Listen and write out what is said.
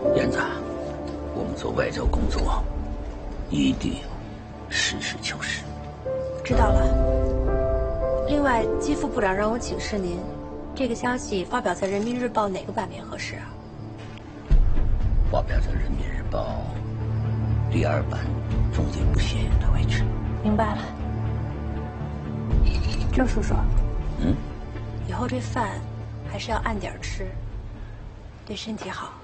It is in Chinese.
燕子，我们做外交工作，一定实事求是。 知道了。另外，姬副部长让我请示您，这个消息发表在《人民日报》哪个版面合适啊？ 发表在《人民日报》第2版中最不显眼的位置。 明白了。周叔叔， 嗯， 以后这饭还是要按点吃，对身体好。